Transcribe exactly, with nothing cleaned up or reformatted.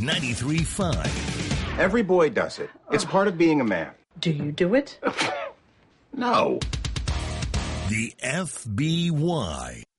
ninety-three point five. Every boy does it. It's part of being a man. Do you do it? No. The F B Y